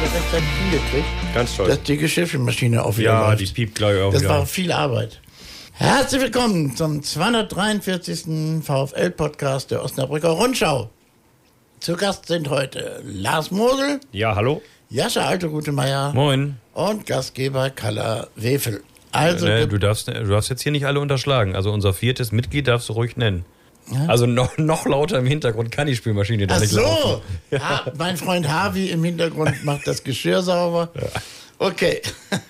rechtzeitig hingekriegt. Ganz toll. Dass die Geschirrspülmaschine auf wieder läuft. Ja, die piept gleich auch Das wieder. war viel Arbeit. Herzlich willkommen zum 243. VfL-Podcast der Osnabrücker Rundschau. Zu Gast sind heute Lars Mosel, Ja, hallo? Jascha Alte-Gutemeier Moin. und Gastgeber Kalla Wefel. Also, Du darfst jetzt hier nicht alle unterschlagen. Also unser 4. Mitglied darfst du ruhig nennen. Ja? Also noch lauter im Hintergrund kann die Spülmaschine da ach nicht so, laufen. mein Freund Harvey im Hintergrund macht das Geschirr sauber. Ja. Okay.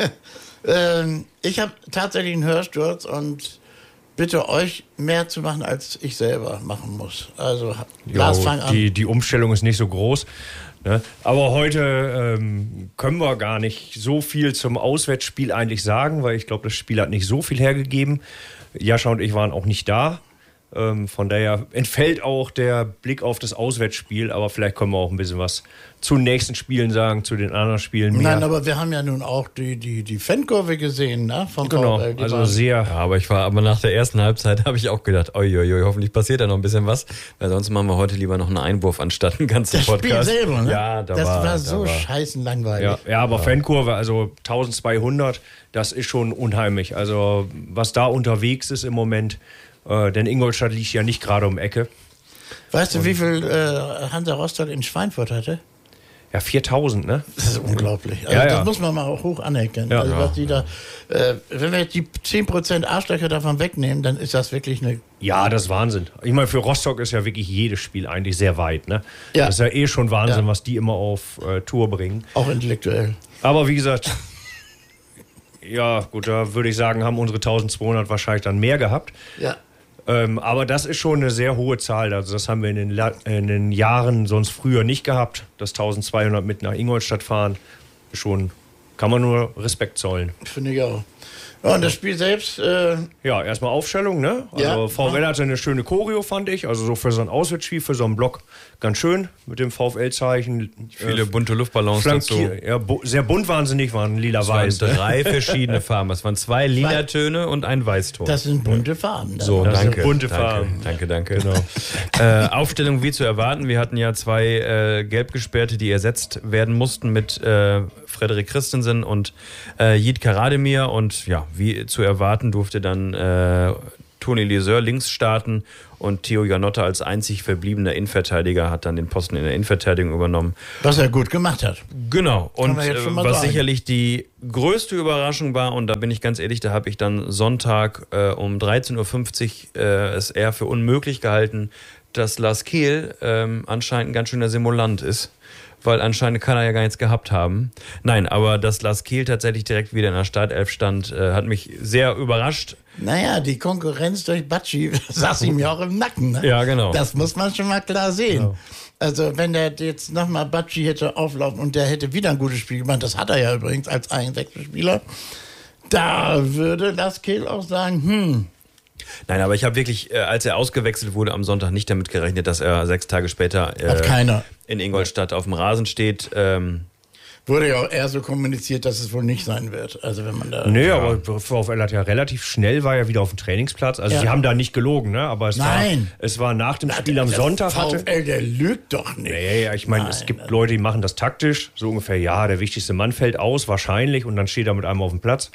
Ich habe tatsächlich einen Hörsturz und bitte euch mehr zu machen, als ich selber machen muss. Also Lars, fang an. Die Umstellung ist nicht so groß. Ne? Aber heute können wir gar nicht so viel zum Auswärtsspiel eigentlich sagen, weil ich glaube, das Spiel hat nicht so viel hergegeben. Jascha und ich waren auch nicht da. Von daher entfällt auch der Blick auf das Auswärtsspiel, aber vielleicht können wir auch ein bisschen was zu den nächsten Spielen sagen, zu den anderen Spielen mehr. Nein, aber wir haben ja nun auch die Fankurve gesehen, ne? Vom Genau, VfL. also sehr. Ja, aber nach der ersten Halbzeit habe ich auch gedacht, oi, hoffentlich passiert da noch ein bisschen was, weil sonst machen wir heute lieber noch einen Einwurf anstatt einen ganzen das Podcast. Spiel selber, ne? Ja, das war so scheißen langweilig. Ja, aber Fankurve, also 1200, das ist schon unheimlich. Also was da unterwegs ist im Moment, denn Ingolstadt liegt ja nicht gerade um die Ecke. Weißt du, wie viel Hansa Rostock in Schweinfurt hatte? Ja, 4000, ne? Das ist unglaublich. Also das muss man mal auch hoch anerkennen. Ja, also was die da, wenn wir jetzt die 10% Arschlöcher davon wegnehmen, dann ist das wirklich eine... Ja, das ist Wahnsinn. Ich meine, für Rostock ist ja wirklich jedes Spiel eigentlich sehr weit, ne? Ja. Das ist ja eh schon Wahnsinn, was die immer auf Tour bringen. Auch intellektuell. Aber wie gesagt, ja gut, da würde ich sagen, haben unsere 1200 wahrscheinlich dann mehr gehabt. Ja. Aber das ist schon eine sehr hohe Zahl. Also das haben wir in den Jahren sonst früher nicht gehabt. Das 1200 mit nach Ingolstadt fahren, schon kann man nur Respekt zollen. Finde ich auch. Ja, und das Spiel selbst... Ja, erstmal Aufstellung, ne? Also Ja. VfL hatte eine schöne Choreo, fand ich. Also so für so ein Auswärtsspiel, für so einen Block ganz schön. Mit dem VfL-Zeichen. Viele bunte Luftballons dazu. Ja, sehr bunt wahnsinnig waren, Es lila-weiß. waren 3 verschiedene Farben. Es waren 2 lila Töne und ein Weißton. Das sind bunte Farben. So, Das sind danke. bunte Farben. Danke. Genau. Aufstellung wie zu erwarten. Wir hatten ja 2 Gelbgesperrte, die ersetzt werden mussten mit Frederik Christensen und Jid Karademir. Und ja, wie zu erwarten, durfte dann Toni Leseur links starten und Theo Janotta als einzig verbliebener Innenverteidiger hat dann den Posten in der Innenverteidigung übernommen. Was er gut gemacht hat. Genau. Und wir jetzt schon mal was sagen. sicherlich die größte Überraschung war, und da bin ich ganz ehrlich, da habe ich dann Sonntag um 13.50 Uhr es eher für unmöglich gehalten, dass Lars Kehl anscheinend ein ganz schöner Simulant ist. Weil anscheinend kann er ja gar nichts gehabt haben. Nein, aber dass Lars Kehl tatsächlich direkt wieder in der Startelf stand, hat mich sehr überrascht. Naja, die Konkurrenz durch Bacci saß ihm ja auch im Nacken. Ne? Ja, genau. Das muss man schon mal klar sehen. Genau. Also wenn der jetzt nochmal Bacci hätte auflaufen und der hätte wieder ein gutes Spiel gemacht, das hat er ja übrigens als Einwechselspieler, da würde Lars Kehl auch sagen, Nein, aber ich habe wirklich, als er ausgewechselt wurde am Sonntag, nicht damit gerechnet, dass er 6 Tage später hat keiner. in Ingolstadt auf dem Rasen steht. Wurde ja auch eher so kommuniziert, dass es wohl nicht sein wird. Also wenn man da... Nee, aber VfL hat ja relativ schnell, war ja wieder auf dem Trainingsplatz. Also Ja. sie haben da nicht gelogen, ne? Aber es war nach dem Spiel am Sonntag. VfL, der lügt doch nicht. Nee, ich meine, es gibt Leute, die machen das taktisch. So ungefähr, ja, der wichtigste Mann fällt aus, wahrscheinlich. Und dann steht er mit einem auf dem Platz.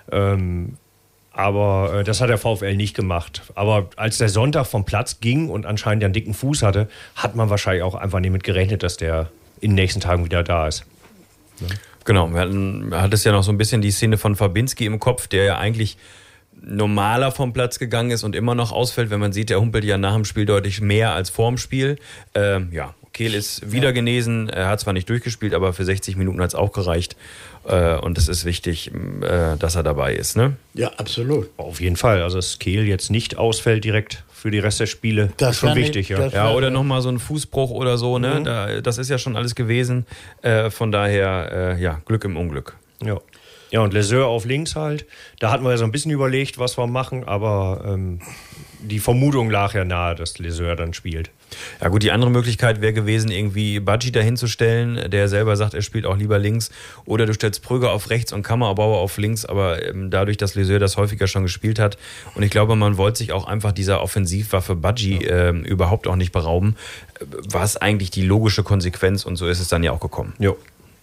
Aber das hat der VfL nicht gemacht. Aber als der Sonntag vom Platz ging und anscheinend einen dicken Fuß hatte, hat man wahrscheinlich auch einfach nicht mit gerechnet, dass der in den nächsten Tagen wieder da ist. Genau, man hat es ja noch so ein bisschen die Szene von Fabinski im Kopf, der ja eigentlich normaler vom Platz gegangen ist und immer noch ausfällt, wenn man sieht, der humpelt ja nach dem Spiel deutlich mehr als vorm Spiel. Kehl ist wieder genesen, er hat zwar nicht durchgespielt, aber für 60 Minuten hat es auch gereicht. Und es ist wichtig, dass er dabei ist, ne? Ja, absolut. Auf jeden Fall. Also, dass Kehl jetzt nicht ausfällt direkt für die Rest der Spiele, Das ist schon war nicht- wichtig. das- Ja, oder nochmal so ein Fußbruch oder so, ne? Das ist ja schon alles gewesen. Von daher, Glück im Unglück. Ja. Ja, und Leseur auf links halt. Da hatten wir ja so ein bisschen überlegt, was wir machen, aber die Vermutung lag ja nahe, dass Leseur dann spielt. Ja gut, die andere Möglichkeit wäre gewesen, irgendwie Bacci dahinzustellen, der selber sagt, er spielt auch lieber links. Oder du stellst Pröger auf rechts und Kammerbauer auf links, aber dadurch, dass Leseur das häufiger schon gespielt hat. Und ich glaube, man wollte sich auch einfach dieser Offensivwaffe Bacci überhaupt auch nicht berauben. War es eigentlich die logische Konsequenz und so ist es dann ja auch gekommen. Jo.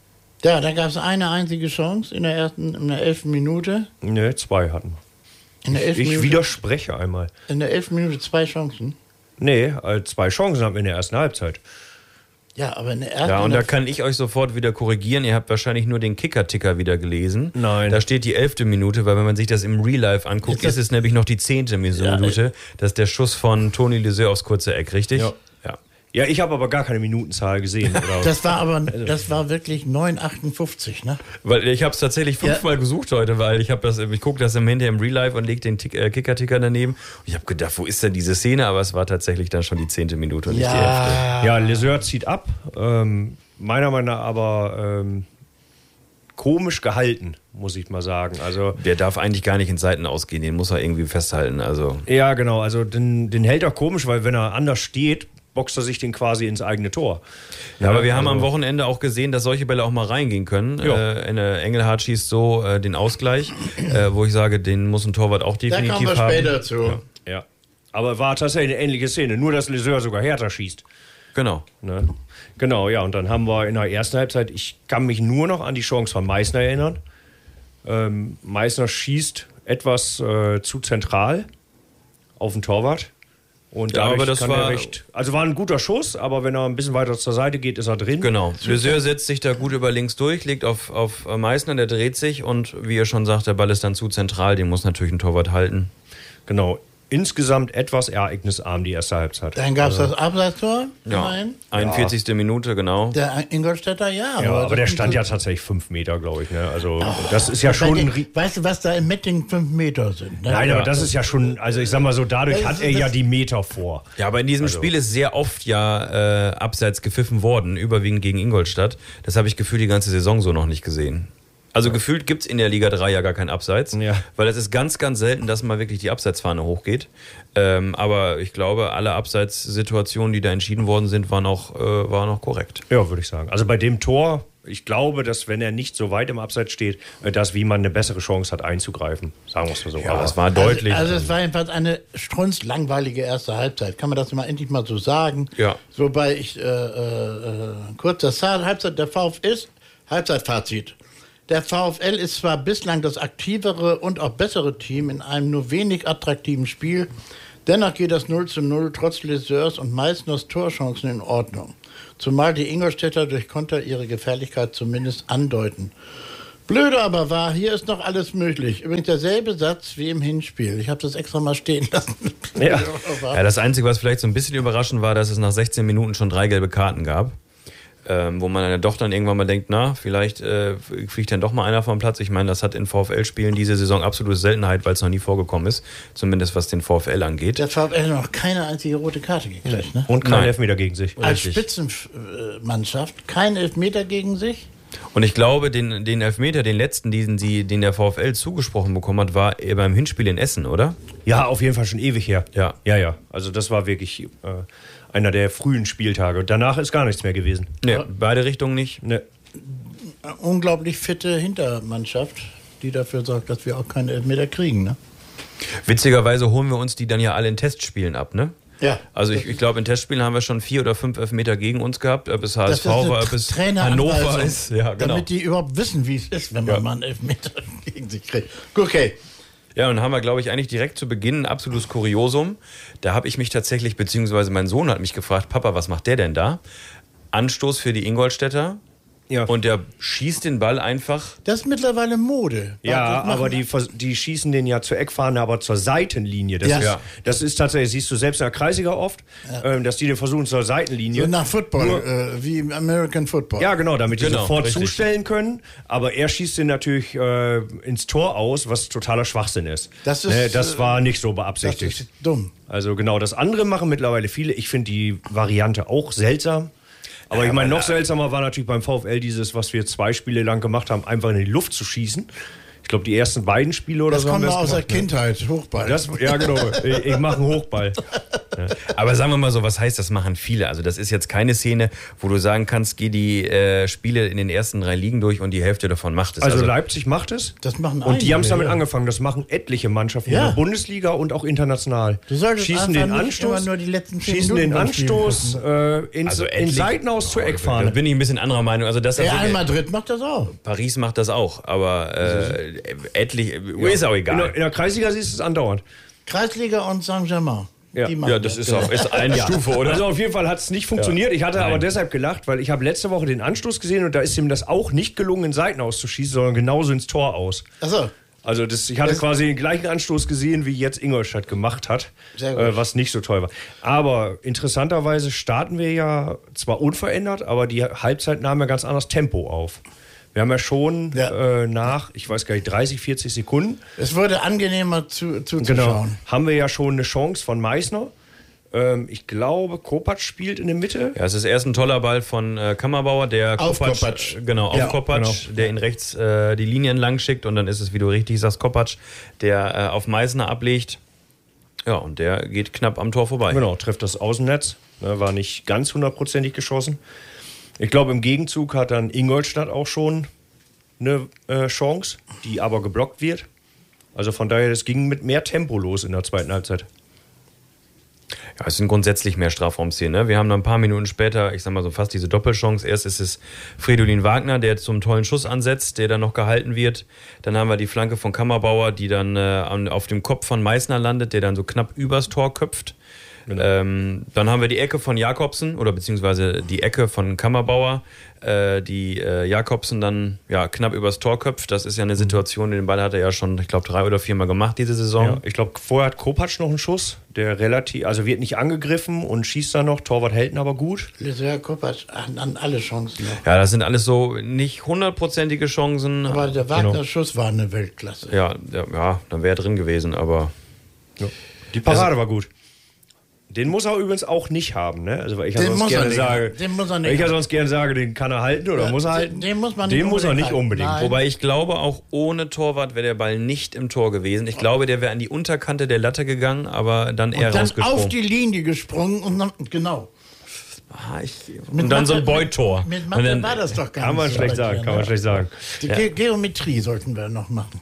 Ja, da gab es eine einzige Chance in der 11. Minute. Ne, 2 hatten wir. In der 11. Ich Minute, widerspreche einmal. in der 11. Minute 2 Chancen. Nee, 2 Chancen haben wir in der ersten Halbzeit. Ja, aber in der ersten... Ja, und da kann ich euch sofort wieder korrigieren. Ihr habt wahrscheinlich nur den Kicker-Ticker wieder gelesen. Nein. Da steht die 11. Minute, weil wenn man sich das im Real Life anguckt, ist es nämlich noch die 10. Minute. Das ist der Schuss von Toni Liseur aufs kurze Eck, richtig? Ja. Ja, ich habe aber gar keine Minutenzahl gesehen. Oder? Das war wirklich 9,58, ne? Weil ich habe es tatsächlich 5-mal gesucht heute, weil ich gucke das hinterher im Real Life und lege den Kicker-Ticker daneben. Und ich habe gedacht, wo ist denn diese Szene? Aber es war tatsächlich dann schon die 10. Minute und nicht die 11. Ja, Liseur zieht ab. Meiner Meinung nach aber komisch gehalten, muss ich mal sagen. Also, der darf eigentlich gar nicht in Seiten ausgehen, den muss er irgendwie festhalten. Also. Ja, genau. Also den hält er komisch, weil wenn er anders steht, boxt er sich den quasi ins eigene Tor. Ja, aber wir haben am Wochenende auch gesehen, dass solche Bälle auch mal reingehen können. Engelhardt schießt so den Ausgleich, wo ich sage, den muss ein Torwart auch definitiv haben. Da kommen wir später zu. Ja. Aber war tatsächlich eine ähnliche Szene, nur dass Liseur sogar härter schießt. Genau. Ne? Genau, ja. Und dann haben wir in der ersten Halbzeit, ich kann mich nur noch an die Chance von Meißner erinnern. Meißner schießt etwas zu zentral auf den Torwart. Und ja, aber das war also war ein guter Schuss, aber wenn er ein bisschen weiter zur Seite geht, ist er drin. Genau. Liseur setzt sich da gut über links durch, legt auf Meißner, der dreht sich und wie ihr schon sagt, der Ball ist dann zu zentral, den muss natürlich ein Torwart halten. Genau. Insgesamt etwas ereignisarm die erste Halbzeit. Dann gab es das Abseitstor. Ja, 41. Minute, genau. Der Ingolstädter, ja, aber der stand ja tatsächlich 5 Meter, glaube ich. Ne? Also das ist ja schon... Weißt du, was da im Mettingen 5 Meter sind? Ne? Nein, aber das ist ja schon... Also ich sag mal so, dadurch hat er ja die Meter vor. Ja, aber in diesem Spiel ist sehr oft abseits gepfiffen worden, überwiegend gegen Ingolstadt. Das habe ich gefühlt die ganze Saison so noch nicht gesehen. Also gefühlt gibt es in der Liga 3 ja gar kein Abseits, weil es ist ganz, ganz selten, dass mal wirklich die Abseitsfahne hochgeht. Aber ich glaube, alle Abseitssituationen, die da entschieden worden sind, waren auch korrekt. Ja, würde ich sagen. Also bei dem Tor, ich glaube, dass wenn er nicht so weit im Abseits steht, dass Wiemann eine bessere Chance hat einzugreifen. Sagen wir es mal so. Ja, aber es war deutlich. Also es war jedenfalls eine strunzlangweilige erste Halbzeit. Kann man das mal endlich mal so sagen? Ja. Wobei ich kurz das Halbzeit der VfL ist, Halbzeitfazit. Der VfL ist zwar bislang das aktivere und auch bessere Team in einem nur wenig attraktiven Spiel, dennoch geht das 0:0 trotz Liseurs und Meißners Torchancen in Ordnung. Zumal die Ingolstädter durch Konter ihre Gefährlichkeit zumindest andeuten. Blöde aber war, hier ist noch alles möglich. Übrigens derselbe Satz wie im Hinspiel. Ich habe das extra mal stehen lassen. Ja, das Einzige, was vielleicht so ein bisschen überraschend war, dass es nach 16 Minuten schon 3 gelbe Karten gab. Wo man dann doch dann irgendwann mal denkt, na, vielleicht fliegt dann doch mal einer vom Platz. Ich meine, das hat in VfL-Spielen diese Saison absolute Seltenheit, weil es noch nie vorgekommen ist. Zumindest was den VfL angeht. Der VfL hat noch keine einzige rote Karte gekriegt, ne? Und kein Elfmeter gegen sich. Als Spitzenmannschaft kein Elfmeter gegen sich. Und ich glaube, den Elfmeter, den letzten, den der VfL zugesprochen bekommen hat, war beim Hinspiel in Essen, oder? Ja, auf jeden Fall schon ewig her. Ja. Also das war wirklich einer der frühen Spieltage. Danach ist gar nichts mehr gewesen. Nee, beide Richtungen nicht. Nee. Eine unglaublich fitte Hintermannschaft, die dafür sorgt, dass wir auch keine Elfmeter kriegen, ne? Witzigerweise holen wir uns die dann ja alle in Testspielen ab, ne? Ja. Also ich glaube, in Testspielen haben wir schon 4 oder 5 Elfmeter gegen uns gehabt, ob es HSV war, ob es Hannover ist. Ja, genau. Damit die überhaupt wissen, wie es ist, wenn man mal einen Elfmeter gegen sich kriegt. Okay. Ja, und dann haben wir, glaube ich, eigentlich direkt zu Beginn ein absolutes Kuriosum. Da habe ich mich tatsächlich, beziehungsweise mein Sohn hat mich gefragt, Papa, was macht der denn da? Anstoß für die Ingolstädter. Ja. Und der schießt den Ball einfach. Das ist mittlerweile Mode. Ja, aber die schießen den ja zur Eckfahne, aber zur Seitenlinie. Das ist tatsächlich, siehst du selbst in der Kreisliga oft, dass die den versuchen zur Seitenlinie. So nach Football, wie im American Football. Ja, genau, damit die sofort richtig zustellen können. Aber er schießt den natürlich ins Tor aus, was totaler Schwachsinn ist. Das war nicht so beabsichtigt. Das ist dumm. Also genau, das andere machen mittlerweile viele. Ich finde die Variante auch seltsam. Aber ich meine, noch seltsamer war natürlich beim VfL dieses, was wir 2 Spiele lang gemacht haben, einfach in die Luft zu schießen. Ich glaube, die ersten beiden Spiele oder Das so haben kommt wir mal aus der gemacht, ne? Kindheit, Hochball. Ja, genau. Ich mache einen Hochball. Aber sagen wir mal so, was heißt, das machen viele? Also das ist jetzt keine Szene, wo du sagen kannst, geh die Spiele in den ersten 3 Ligen durch und die Hälfte davon macht es. Also Leipzig macht es. Das machen Und die einige, haben es damit ja. angefangen. Das machen etliche Mannschaften Ja. in der Bundesliga und auch international. Du solltest schießen einfach den nicht Anstoß, immer nur die letzten 10 schießen Minuten den beim Spielen Anstoß in etlich- Seitenhaus zur Da Eckfahne. bin ich ein bisschen anderer Meinung. Also das Real Madrid macht das auch. Paris macht das auch, aber etlich ist auch egal. In der Kreisliga siehst du es andauernd. Kreisliga und Saint-Germain. Ja. Die machen Ja, das ist auch ist eine Stufe, oder? Also auf jeden Fall hat es nicht funktioniert. Ich hatte aber deshalb gelacht, weil ich habe letzte Woche den Anstoß gesehen und da ist ihm das auch nicht gelungen, in Seitenhaus zu schießen, sondern genauso ins Tor aus. Achso. Also ich hatte quasi den gleichen Anstoß gesehen, wie jetzt Ingolstadt gemacht hat, Sehr gut. was nicht so toll war. Aber interessanterweise starten wir ja zwar unverändert, aber die Halbzeit nahm ja ganz anderes Tempo auf. Wir haben ja schon nach, ich weiß gar nicht, 30, 40 Sekunden, Es wurde angenehmer zuzuschauen. genau, haben wir ja schon eine Chance von Meißner. Ich glaube, Kopacz spielt in der Mitte. Ja, es ist erst ein toller Ball von Kammerbauer, der Auf Kopacz, Kopacz. genau, auf Ja, Kopacz, genau. der ihn rechts die Linie entlang schickt und dann ist es, wie du richtig sagst, Kopacz, der auf Meißner ablegt. Ja, und der geht knapp am Tor vorbei. Genau, trifft das Außennetz. War nicht ganz hundertprozentig geschossen. Ich glaube, im Gegenzug hat dann Ingolstadt auch schon eine Chance, die aber geblockt wird. Also von daher, es ging mit mehr Tempo los in der zweiten Halbzeit. Ja, es sind grundsätzlich mehr Strafraumszenen. Ne? Wir haben dann ein paar Minuten später, ich sag mal so fast diese Doppelchance. Erst ist es Fridolin Wagner, der zum tollen Schuss ansetzt, der dann noch gehalten wird. Dann haben wir die Flanke von Kammerbauer, die dann auf dem Kopf von Meißner landet, der dann so knapp übers Tor köpft. Genau. Dann haben wir die Ecke von Jakobsen oder beziehungsweise die Ecke von Kammerbauer, die Jakobsen dann ja knapp übers Tor köpft. Das ist ja eine Situation, den Ball hat er ja schon, ich glaube, 3 oder 4 Mal gemacht diese Saison. Ja, ich glaube, vorher hat Kopacz noch einen Schuss, der also wird nicht angegriffen und schießt dann noch. Torwart hält ihn aber gut. Leser Kopacz an alle Chancen noch. Ja, das sind alles so nicht hundertprozentige Chancen. Aber der Wagner-Schuss war eine Weltklasse. Ja, dann wäre er drin gewesen, aber Die Parade war gut. Den muss er übrigens auch nicht haben, ne? Also weil ich ja Den sonst muss er gerne nicht sage, haben. Den muss er nicht weil ich ja haben. sonst gerne sage, den kann er halten oder muss er halten. Den muss man Den muss er nicht halten. unbedingt. Nein. wobei ich glaube, auch ohne Torwart wäre der Ball nicht im Tor gewesen. Ich glaube, der wäre an die Unterkante der Latte gegangen, aber dann eher Und dann rausgesprungen. auf die Linie gesprungen und dann, genau. Und dann so ein Beut-Tor. Mit Und Mathe dann- war das doch gar Kann man nicht so schlecht bei sagen, dir, kann man ne? schlecht sagen. Die Geometrie sollten wir noch machen.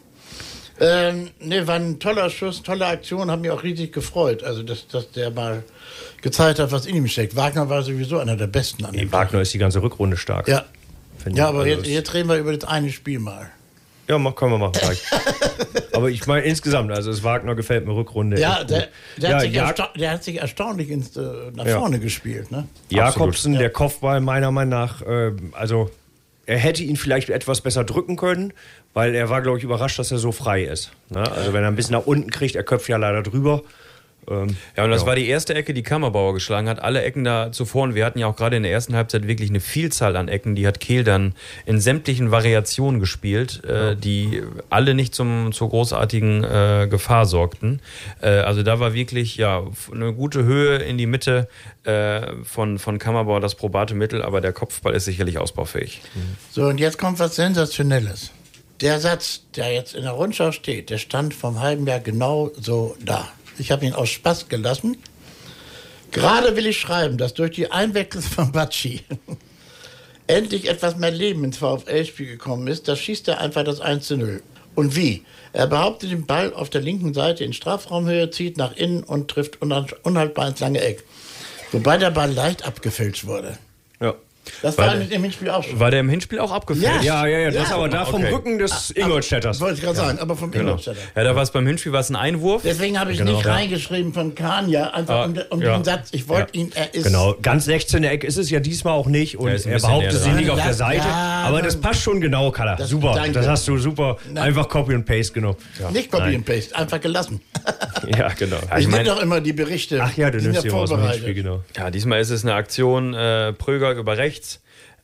War ein toller Schuss, tolle Aktion, hat mich auch riesig gefreut. Also, dass der mal gezeigt hat, was in ihm steckt. Wagner war sowieso einer der Besten an dem Nee, Wagner ist die ganze Rückrunde stark. Tag. Ja, Finde ja ich. aber Also jetzt reden wir über das eine Spiel mal. Ja, können wir machen gleich. Aber ich meine insgesamt, also das Wagner gefällt mir Rückrunde. Ja, echt der, gut. der, hat sich Jak- der hat sich erstaunlich nach Ja. vorne gespielt. Ne? Jakobsen, Ja. der Kopfball meiner Meinung nach, also er hätte ihn vielleicht etwas besser drücken können, weil er war, glaube ich, überrascht, dass er so frei ist. Ne? Also wenn er ein bisschen nach unten kriegt, er köpft ja leider drüber. Ja, und das war die erste Ecke, die Kammerbauer geschlagen hat. Alle Ecken da zuvor. Und wir hatten ja auch gerade in der ersten Halbzeit wirklich eine Vielzahl an Ecken. Die hat Kehl dann in sämtlichen Variationen gespielt, die alle nicht zur großartigen Gefahr sorgten. Also da war wirklich ja eine gute Höhe in die Mitte von Kammerbauer das probate Mittel. Aber der Kopfball ist sicherlich ausbaufähig. So, und jetzt kommt was Sensationelles. Der Satz, der jetzt in der Rundschau steht, der stand vom halben Jahr genau so da. Ich habe ihn aus Spaß gelassen. Gerade will ich schreiben, dass durch die Einwechslung von Bacci endlich etwas mehr Leben ins VfL-Spiel gekommen ist. Da schießt er einfach das 1:0. Und wie? Er behauptet den Ball auf der linken Seite in Strafraumhöhe, zieht nach innen und trifft unhaltbar ins lange Eck. Wobei der Ball leicht abgefälscht wurde. Ja. Das war im Hinspiel auch schon. War der im Hinspiel auch abgefälscht? Ja, das Ja, ist aber da vom okay. Rücken des Ingolstädters. Wollte ich gerade sagen, aber vom Ingolstädter. Ja, da war es beim Hinspiel ein Einwurf. Deswegen habe ich nicht reingeschrieben von Kania, einfach um ja. den Satz, ich wollte ihn, er ist... Genau, ganz 16. Eck ist es ja diesmal auch nicht und Ja, ist ein er bisschen behauptet näher sie dran. nicht auf der Das- Seite, ja, aber das passt schon genau, Kaller. Super, danke. das hast du super, Na. einfach Copy und Paste genommen. Nicht Copy and Paste, einfach gelassen. Ja, genau. Ich mein- nehme doch immer die Berichte. Ach ja, du die sind nimmst die aus dem vorbereitet. Hinspiel, genau. Ja, diesmal ist es eine Aktion Pröger über rechts.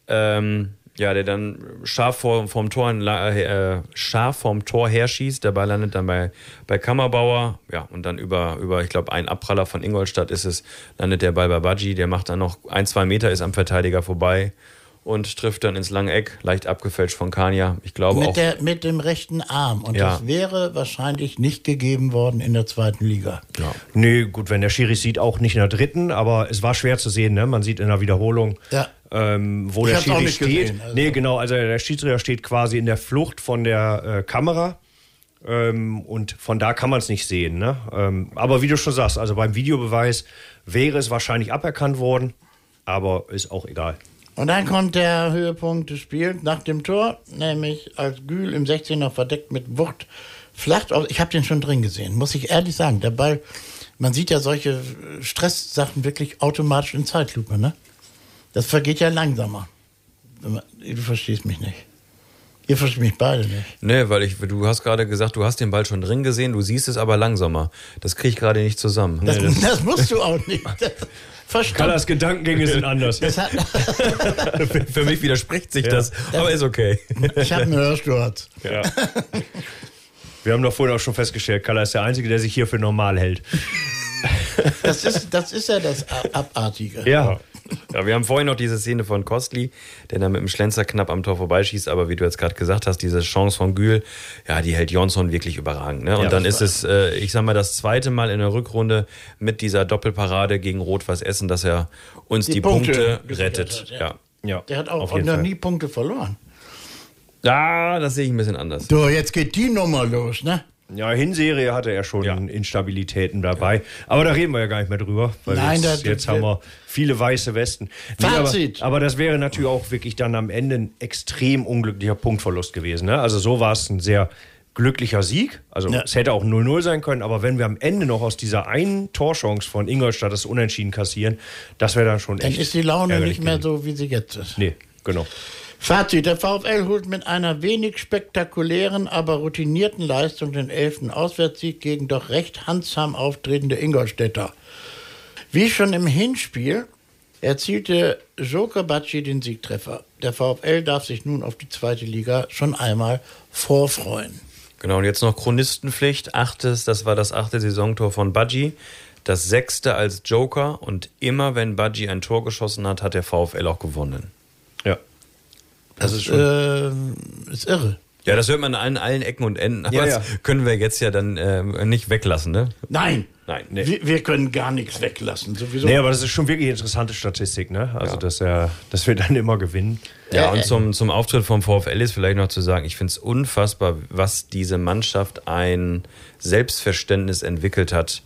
Der dann scharf vom Tor herschießt. Der Ball landet dann bei Kammerbauer. Ja, und dann über ich glaube, einen Abpraller von Ingolstadt landet der Ball bei Badji. Der macht dann noch 1-2 Meter, ist am Verteidiger vorbei. und trifft dann ins lange Eck, leicht abgefälscht von Kania. Ich glaube mit dem rechten Arm. Und das wäre wahrscheinlich nicht gegeben worden in der zweiten Liga. Ja. Nee, gut, wenn der Schiri sieht, auch nicht in der dritten, aber es war schwer zu sehen, ne? Man sieht in der Wiederholung, wo der Schiri steht. Gesehen, also. Nee, genau, also der Schiedsrichter steht quasi in der Flucht von der Kamera. Und von da kann man es nicht sehen. Ne? Aber wie du schon sagst, also beim Videobeweis wäre es wahrscheinlich aberkannt worden, aber ist auch egal. Und dann kommt der Höhepunkt des Spiels nach dem Tor, nämlich als Gül im 16er verdeckt mit Wucht flacht auf. Ich habe den schon drin gesehen, muss ich ehrlich sagen. Der Ball, man sieht ja solche Stresssachen wirklich automatisch in Zeitlupe. Ne? Das vergeht ja langsamer. Du verstehst mich nicht. Ihr versteht mich beide nicht. Nee, weil du hast gerade gesagt, du hast den Ball schon drin gesehen, du siehst es aber langsamer. Das kriege ich gerade nicht zusammen. Das musst du auch nicht. Kallas Gedankengänge sind anders. Für mich widerspricht sich das, aber ist okay. Ich habe einen Hörsturz. Ja. Wir haben doch vorhin auch schon festgestellt, Kalla ist der Einzige, der sich hier für normal hält. Das ist ja das Abartige. Ja. Ja, wir haben vorhin noch diese Szene von Kostli, der da mit dem Schlenzer knapp am Tor vorbeischießt, aber wie du jetzt gerade gesagt hast, diese Chance von Gül, ja, die hält Jonsson wirklich überragend. Ne? Und ja, dann ist es, ich sag mal, das zweite Mal in der Rückrunde mit dieser Doppelparade gegen Rot-Weiß Essen, dass er uns die Punkte rettet. Ja. Der hat auch noch nie Punkte verloren. Ja, das sehe ich ein bisschen anders. So, jetzt geht die Nummer los, ne? Ja, Hinserie hatte er schon Instabilitäten dabei. Aber da reden wir ja gar nicht mehr drüber. Weil jetzt haben wir viele weiße Westen. Fazit. Aber das wäre natürlich auch wirklich dann am Ende ein extrem unglücklicher Punktverlust gewesen. Ne? Also so war es ein sehr glücklicher Sieg. Also es hätte auch 0-0 sein können. Aber wenn wir am Ende noch aus dieser einen Torchance von Ingolstadt das Unentschieden kassieren, das wäre dann schon echt. Dann ist die Laune nicht mehr so, wie sie jetzt ist. Nee, genau. Fazit, der VfL holt mit einer wenig spektakulären, aber routinierten Leistung den 11. Auswärtssieg gegen doch recht handsam auftretende Ingolstädter. Wie schon im Hinspiel erzielte Joker Bacci den Siegtreffer. Der VfL darf sich nun auf die zweite Liga schon einmal vorfreuen. Genau, und jetzt noch Chronistenpflicht. Das war das 8. Saisontor von Bacci. Das 6. als Joker. Und immer wenn Bacci ein Tor geschossen hat, hat der VfL auch gewonnen. Ja. Das ist irre. Ja, das hört man an allen Ecken und Enden. Aber das können wir jetzt ja dann nicht weglassen, ne? Nein. Nee. Wir können gar nichts weglassen, sowieso. Nee, aber das ist schon wirklich eine interessante Statistik, ne? Also, dass wir dann immer gewinnen. Ja, und zum Auftritt vom VfL ist vielleicht noch zu sagen, ich finde es unfassbar, was diese Mannschaft ein Selbstverständnis entwickelt hat.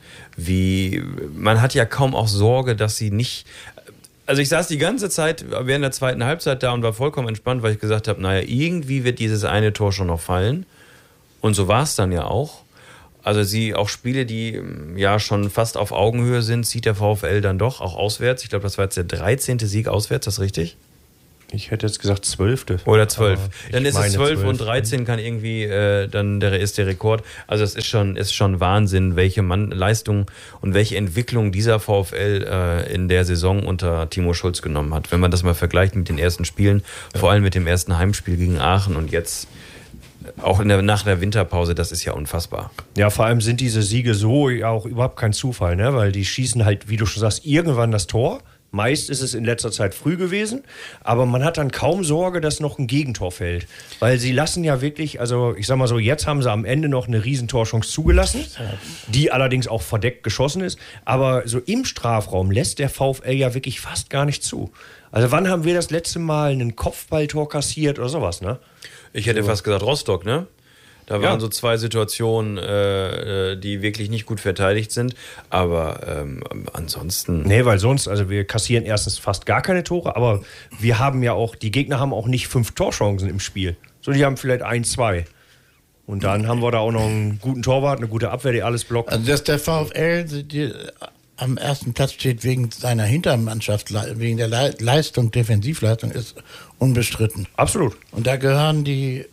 Man hat ja kaum auch Sorge, dass sie nicht... Also ich saß die ganze Zeit während der zweiten Halbzeit da und war vollkommen entspannt, weil ich gesagt habe, naja, irgendwie wird dieses eine Tor schon noch fallen. Und so war es dann ja auch. Also auch Spiele, die ja schon fast auf Augenhöhe sind, sieht der VfL dann doch, auch auswärts. Ich glaube, das war jetzt der 13. Sieg auswärts, ist das richtig? Ich hätte jetzt gesagt 12. Oder 12. Dann ist es 12 und 13 kann irgendwie, ist der Rekord. Also es ist schon Wahnsinn, welche Leistung und welche Entwicklung dieser VfL in der Saison unter Timo Schulz genommen hat. Wenn man das mal vergleicht mit den ersten Spielen, vor allem mit dem ersten Heimspiel gegen Aachen und jetzt auch nach der Winterpause, das ist ja unfassbar. Ja, vor allem sind diese Siege so auch überhaupt kein Zufall, ne? Weil die schießen halt, wie du schon sagst, irgendwann das Tor. Meist ist es in letzter Zeit früh gewesen, aber man hat dann kaum Sorge, dass noch ein Gegentor fällt. Weil sie lassen ja wirklich, also ich sag mal so, jetzt haben sie am Ende noch eine Riesentorchance zugelassen, die allerdings auch verdeckt geschossen ist. Aber so im Strafraum lässt der VfL ja wirklich fast gar nicht zu. Also wann haben wir das letzte Mal einen Kopfballtor kassiert oder sowas, ne? Ich hätte fast gesagt Rostock, ne? Da waren so zwei Situationen, die wirklich nicht gut verteidigt sind. Aber ansonsten... Nee, weil sonst, also wir kassieren erstens fast gar keine Tore, aber wir haben ja auch, die Gegner haben auch nicht 5 Torchancen im Spiel. So, die haben vielleicht 1, 2. Und dann haben wir da auch noch einen guten Torwart, eine gute Abwehr, die alles blockt. Also dass der VfL am ersten Platz steht wegen seiner Hintermannschaft, wegen der Leistung, Defensivleistung, ist unbestritten. Absolut. Und da gehören die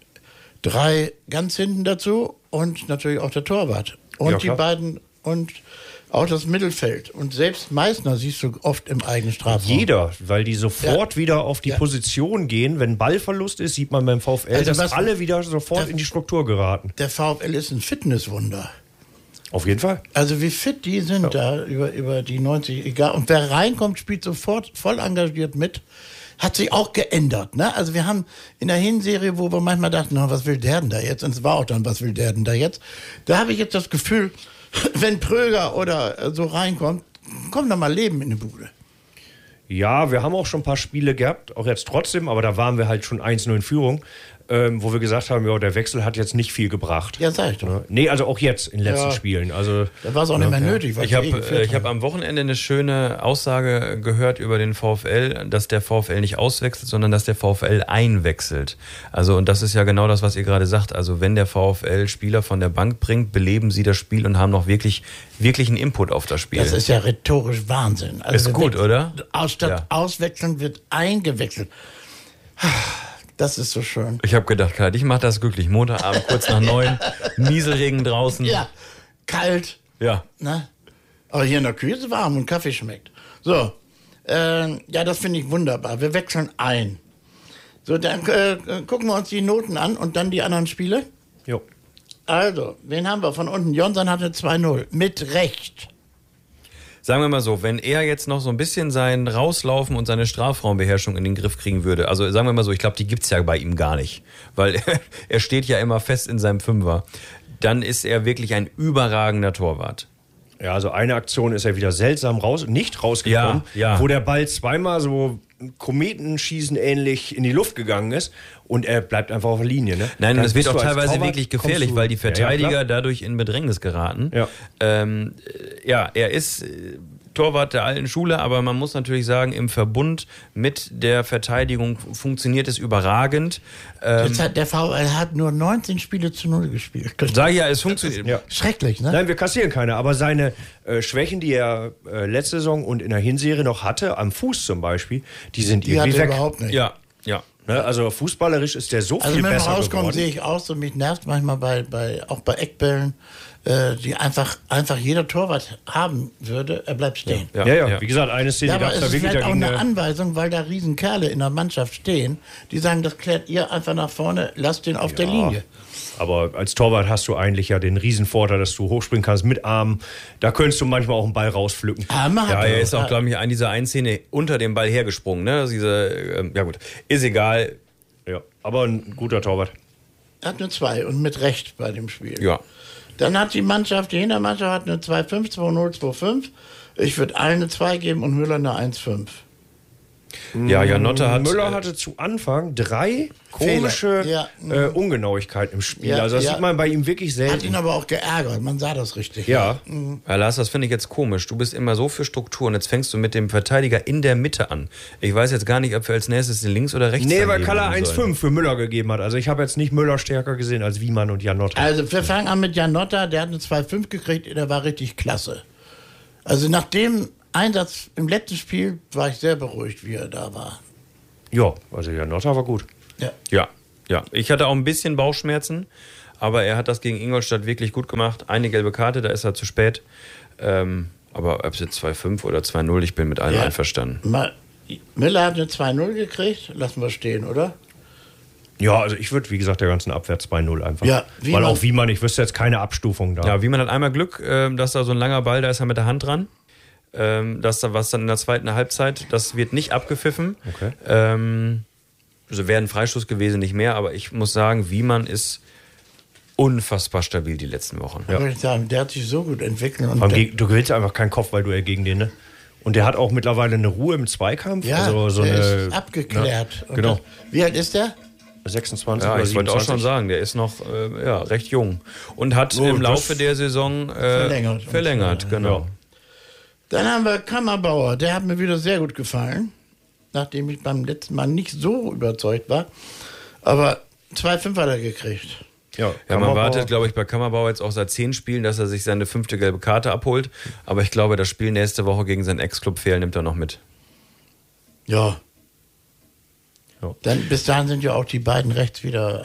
3 ganz hinten dazu und natürlich auch der Torwart. Und die beiden und auch das Mittelfeld. Und selbst Meißner siehst du oft im eigenen Strafraum. Jeder, weil die sofort wieder auf die Position gehen. Wenn Ballverlust ist, sieht man beim VfL, also dass alle wieder sofort in die Struktur geraten. Der VfL ist ein Fitnesswunder. Auf jeden Fall. Also wie fit die sind da über die 90, egal. Und wer reinkommt, spielt sofort voll engagiert mit. hat sich auch geändert. Ne? Also wir haben in der Hinserie, wo wir manchmal dachten, na, was will der denn da jetzt? Und es war auch dann, was will der denn da jetzt? Da habe ich jetzt das Gefühl, wenn Pröger oder so reinkommt, kommt da mal Leben in die Bude. Ja, wir haben auch schon ein paar Spiele gehabt, auch jetzt trotzdem, aber da waren wir halt schon 1-0 in Führung, wo wir gesagt haben, ja, der Wechsel hat jetzt nicht viel gebracht. Ja, sag ich doch. Nee, also auch jetzt in den letzten Spielen. Also, da war es auch nicht mehr nötig. Ich habe am Wochenende eine schöne Aussage gehört über den VfL, dass der VfL nicht auswechselt, sondern dass der VfL einwechselt. Also, und das ist ja genau das, was ihr gerade sagt. Also, wenn der VfL Spieler von der Bank bringt, beleben sie das Spiel und haben noch wirklich einen Input auf das Spiel. Das ist ja rhetorisch Wahnsinn. Also ist gut, oder? Statt auswechseln wird eingewechselt. Das ist so schön. Ich habe gedacht, Karl, ich mache das glücklich. Montagabend, kurz nach 9, Nieselregen draußen. Ja, kalt. Ja. Ne? Aber hier in der Küche ist es warm und Kaffee schmeckt. So, ja, das finde ich wunderbar. Wir wechseln ein. So, dann gucken wir uns die Noten an und dann die anderen Spiele. Jo. Also, wen haben wir von unten? Johnson hatte 2-0. Mit Recht. Sagen wir mal so, wenn er jetzt noch so ein bisschen sein Rauslaufen und seine Strafraumbeherrschung in den Griff kriegen würde, also sagen wir mal so, ich glaube, die gibt's ja bei ihm gar nicht, weil er steht ja immer fest in seinem Fünfer, dann ist er wirklich ein überragender Torwart. Ja, also eine Aktion ist er wieder seltsam nicht rausgekommen, wo der Ball zweimal so Kometenschießen ähnlich in die Luft gegangen ist und er bleibt einfach auf der Linie. Ne? Nein, dann das wird auch als teilweise Torwart, wirklich gefährlich, weil die Verteidiger dadurch in Bedrängnis geraten. Ja. Er ist Torwart der alten Schule, aber man muss natürlich sagen, im Verbund mit der Verteidigung funktioniert es überragend. Der VfL hat nur 19 Spiele zu 0 gespielt. Sag ja, es funktioniert. Ja. Schrecklich, ne? Nein, wir kassieren keine, aber seine Schwächen, die er letzte Saison und in der Hinserie noch hatte, am Fuß zum Beispiel, die sind irgendwie weg. Überhaupt nicht. Ja. Ne? Also fußballerisch ist der so viel besser besser rauskommen geworden. sehe ich aus und mich nervt manchmal auch bei Eckbällen, die einfach jeder Torwart haben würde, er bleibt stehen. Ja. Wie gesagt, eine Szene Ja, aber gab es es da ist wirklich vielleicht auch dagegen. eine Anweisung, weil da riesen Kerle in der Mannschaft stehen, die sagen, das klärt ihr einfach nach vorne, lasst den auf der Linie. Aber als Torwart hast du eigentlich ja den Riesenvorteil, dass du hochspringen kannst mit Armen. Da könntest du manchmal auch einen Ball rauspflücken. Er ist auch, glaube ich, in dieser einen Szene unter dem Ball hergesprungen. Ne? Also ja gut, ist egal. Ja, aber ein guter Torwart. Er hat eine 2 und mit Recht bei dem Spiel. Ja. Dann hat die Hintermannschaft hat eine 2-5, 2-0, 2-5. Ich würde allen eine 2 geben und Müller eine 1-5. Ja, Janotta Müller hatte zu Anfang 3 komische Ungenauigkeiten im Spiel. Ja, also das sieht man bei ihm wirklich selten. Hat ihn aber auch geärgert, man sah das richtig. Ja. Ja, Lars, das finde ich jetzt komisch. Du bist immer so für Strukturen. Jetzt fängst du mit dem Verteidiger in der Mitte an. Ich weiß jetzt gar nicht, ob wir als nächstes den links oder rechts. Nee, weil Kaller 1,5 für Müller gegeben hat. Also ich habe jetzt nicht Müller stärker gesehen als Wiemann und Janotta. Also wir fangen an mit Janotta, der hat eine 2,5 gekriegt, der war richtig klasse. Also nach dem Einsatz im letzten Spiel war ich sehr beruhigt, wie er da war. Ja, also Janotta war gut. Ja. Ich hatte auch ein bisschen Bauchschmerzen, aber er hat das gegen Ingolstadt wirklich gut gemacht. Eine gelbe Karte, da ist er zu spät. Aber ob es jetzt 2-5 oder 2-0, ich bin mit allen einverstanden. Müller hat eine 2-0 gekriegt, lassen wir stehen, oder? Ja, also ich würde, wie gesagt, der ganzen Abwehr 2-0 einfach. Ja, weil auch Wiemann, ich wüsste jetzt keine Abstufung da. Ja, Wiemann hat einmal Glück, dass da so ein langer Ball, da ist er mit der Hand dran. Was dann in der zweiten Halbzeit, das wird nicht abgepfiffen. Okay. Also wäre ein Freistoß gewesen, nicht mehr, aber ich muss sagen, Wiemann ist unfassbar stabil die letzten Wochen. Ja. Würde ich sagen, der hat sich so gut entwickelt. Und du gewinnst einfach keinen Kopf, weil du gegen den, ne? Und der hat auch mittlerweile eine Ruhe im Zweikampf. Ja, also so der ist abgeklärt. Ja, genau. Wie alt ist der? 26 ja, oder ich 27. wollte auch schon sagen, der ist noch recht jung. Und hat im Laufe der Saison verlängert, genau. Ja. Dann haben wir Kammerbauer, der hat mir wieder sehr gut gefallen, nachdem ich beim letzten Mal nicht so überzeugt war. Aber 2,5 hat er gekriegt. Ja, man wartet, glaube ich, bei Kammerbauer jetzt auch seit 10 Spielen, dass er sich seine 5. gelbe Karte abholt. Aber ich glaube, das Spiel nächste Woche gegen seinen Ex-Club Fehl nimmt er noch mit. Ja. Dann, bis dahin sind ja auch die beiden rechts wieder,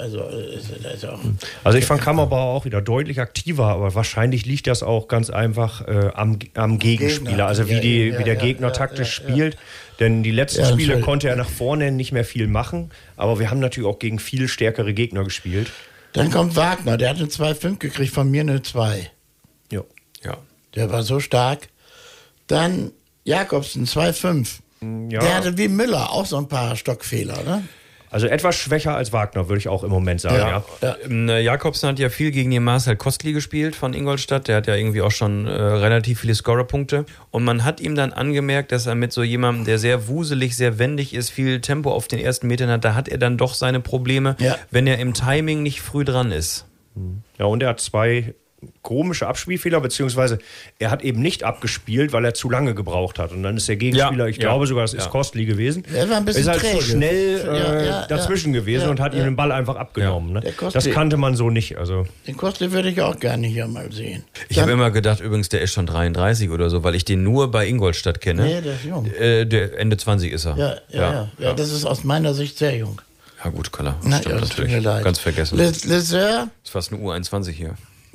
also ich fand Kammerbauer auch wieder deutlich aktiver, aber wahrscheinlich liegt das auch ganz einfach am Gegenspieler, also wie der Gegner taktisch spielt. Denn die letzten Spiele konnte er nach vorne nicht mehr viel machen, aber wir haben natürlich auch gegen viel stärkere Gegner gespielt. Dann kommt Wagner, der hat eine 2,5 gekriegt, von mir eine 2. Ja. Der war so stark. Dann Jakobsen, 2,5. Ja. Der hatte wie Müller auch so ein paar Stockfehler, ne? Also etwas schwächer als Wagner, würde ich auch im Moment sagen. Ja. Jakobsen hat ja viel gegen den Marcel Kostli gespielt von Ingolstadt. Der hat ja irgendwie auch schon relativ viele Scorerpunkte. Und man hat ihm dann angemerkt, dass er mit so jemandem, der sehr wuselig, sehr wendig ist, viel Tempo auf den ersten Metern hat, da hat er dann doch seine Probleme, wenn er im Timing nicht früh dran ist. Ja, und er hat 2 komische Abspielfehler, beziehungsweise er hat eben nicht abgespielt, weil er zu lange gebraucht hat. Und dann ist der Gegenspieler, ich glaube sogar, es ist Kostli gewesen, Er war ein bisschen ist halt träge. zu schnell dazwischen gewesen und hat ihm den Ball einfach abgenommen. Ne? Das kannte man so nicht. Also. Den Kostli würde ich auch gerne hier mal sehen. Ich habe immer gedacht, übrigens, der ist schon 33 oder so, weil ich den nur bei Ingolstadt kenne. Nee, der ist jung. Der Ende 20 ist er. Ja, das ist aus meiner Sicht sehr jung. Ja gut, Kaller. Na, Stimmt das tut natürlich. mir leid. Ganz vergessen. Leseur ist fast eine U21 hier.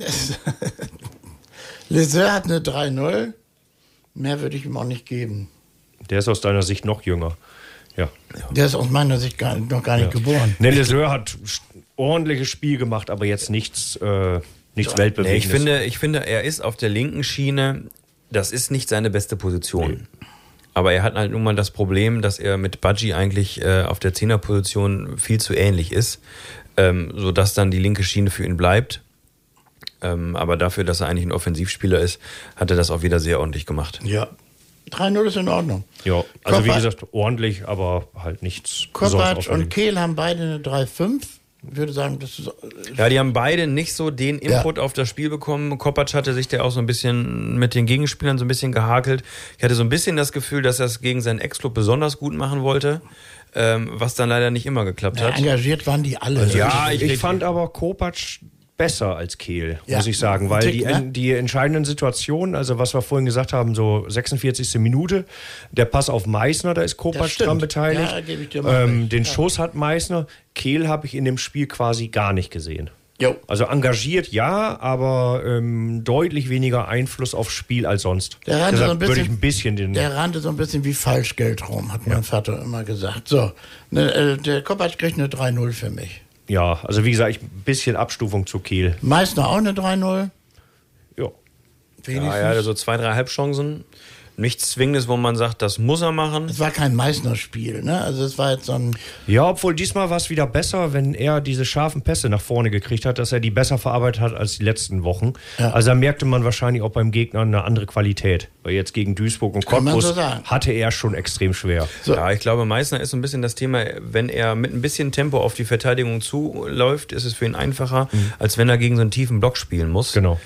Leseur hat eine 3-0. Mehr würde ich ihm auch nicht geben. Der ist aus deiner Sicht noch jünger. Ja. Der ist aus meiner Sicht noch gar nicht geboren. Ne, Leseur hat ordentliches Spiel gemacht, aber jetzt nichts Weltbewegendes. Nee, ich finde, er ist auf der linken Schiene, das ist nicht seine beste Position. Nee. Aber er hat halt nun mal das Problem, dass er mit Badji eigentlich auf der 10er-Position viel zu ähnlich ist, sodass dann die linke Schiene für ihn bleibt. Aber dafür, dass er eigentlich ein Offensivspieler ist, hat er das auch wieder sehr ordentlich gemacht. Ja. 3-0 ist in Ordnung. Ja, also wie gesagt, ordentlich, aber halt nichts Kovac und Kehl haben beide eine 3-5. Ich würde sagen, das ist... Ja, die haben beide nicht so den Input auf das Spiel bekommen. Kopac hatte sich da auch so ein bisschen mit den Gegenspielern so ein bisschen gehakelt. Ich hatte so ein bisschen das Gefühl, dass er es gegen seinen Ex-Club besonders gut machen wollte, was dann leider nicht immer geklappt hat. Engagiert waren die alle. Also ich fand aber Kopac besser als Kehl, muss ich sagen, weil die entscheidenden Situationen, also was wir vorhin gesagt haben, so 46. Minute, der Pass auf Meißner, da ist Kopac dran beteiligt. Ja, gebe ich dir mal recht. Den Schuss hat Meißner, Kehl habe ich in dem Spiel quasi gar nicht gesehen. Jo. Also engagiert ja, aber deutlich weniger Einfluss aufs Spiel als sonst. Der rannte so ein bisschen wie Falschgeld rum, hat mein Vater immer gesagt. So, der Kopac kriegt eine 3-0 für mich. Ja, also wie gesagt, ein bisschen Abstufung zu Kehl. Meißner auch eine 3-0. Ja. Er hatte so 2, 3 Halbchancen. Nichts Zwingendes, wo man sagt, das muss er machen. Es war kein Meißner-Spiel, ne? Also es war jetzt so ein... Ja, obwohl diesmal war es wieder besser, wenn er diese scharfen Pässe nach vorne gekriegt hat, dass er die besser verarbeitet hat als die letzten Wochen. Ja. Also da merkte man wahrscheinlich auch beim Gegner eine andere Qualität. Weil jetzt gegen Duisburg und Cottbus hatte er schon extrem schwer. So. Ja, ich glaube, Meißner ist so ein bisschen das Thema, wenn er mit ein bisschen Tempo auf die Verteidigung zuläuft, ist es für ihn einfacher, als wenn er gegen so einen tiefen Block spielen muss. Genau.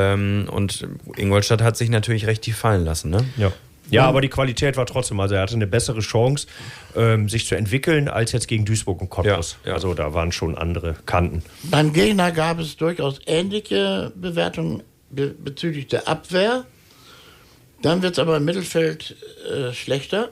Und Ingolstadt hat sich natürlich recht tief fallen lassen, ne? Ja, aber die Qualität war trotzdem, also er hatte eine bessere Chance, sich zu entwickeln, als jetzt gegen Duisburg und Cottbus. Ja. Also da waren schon andere Kanten. Beim Gegner gab es durchaus ähnliche Bewertungen bezüglich der Abwehr. Dann wird es aber im Mittelfeld schlechter.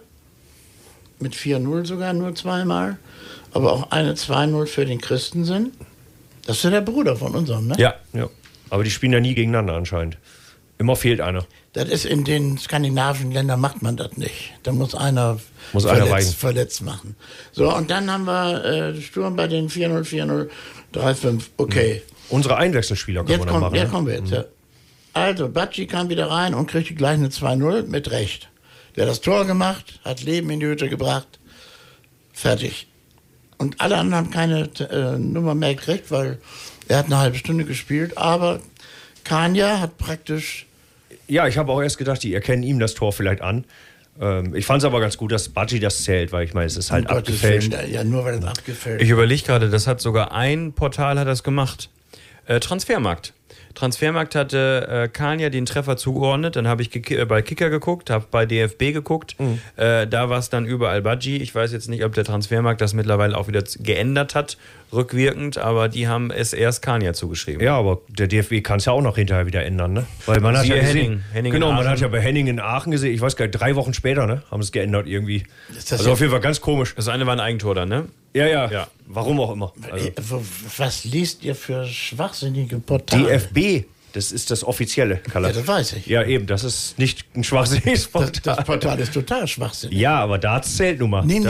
Mit 4-0 sogar nur zweimal. Aber auch eine 2-0 für den Christensen. Das ist ja der Bruder von unserem, ne? Ja. Aber die spielen ja nie gegeneinander anscheinend. Immer fehlt einer. Das ist in den skandinavischen Ländern macht man das nicht. Da muss einer verletzt machen. So, und dann haben wir Sturm bei den 4-0, 4-0, 3-5. Okay. Unsere Einwechselspieler können wir dann machen. Ja, kommen wir jetzt. Ja. Also, Badji kam wieder rein und kriegte gleich eine 2-0 mit Recht. Der hat das Tor gemacht, hat Leben in die Hütte gebracht. Fertig. Und alle anderen haben keine Nummer mehr gekriegt, weil er hat eine halbe Stunde gespielt. Aber Kania hat praktisch... Ja, ich habe auch erst gedacht, die erkennen ihm das Tor vielleicht an. Ich fand es aber ganz gut, dass Badji das zählt, weil ich meine, es ist halt abgefälscht. Ja, nur weil es abgefälscht. Ich überlege gerade, das hat sogar ein Portal hat das gemacht. Transfermarkt. Transfermarkt hatte Kania den Treffer zugeordnet, dann habe ich bei Kicker geguckt, habe bei DFB geguckt, da war es dann überall Badji. Ich weiß jetzt nicht, ob der Transfermarkt das mittlerweile auch wieder geändert hat, rückwirkend, aber die haben es erst Kania zugeschrieben. Ja, aber der DFB kann es ja auch noch hinterher wieder ändern, ne? Weil man hat ja gesehen, man hat ja bei Henning in Aachen gesehen, ich weiß gar nicht, 3 Wochen später, ne? Haben es geändert irgendwie. Also auf jeden Fall ganz komisch. Das eine war ein Eigentor dann, ne? Ja. Warum auch immer. Also. Was liest ihr für schwachsinnige Portale? DFB, das ist das Offizielle, Kalle. Ja, das weiß ich. Ja, eben, das ist nicht ein schwachsinniges Portal. Das Portal ist total schwachsinnig. Ja, aber da zählt nun mal. Nehmen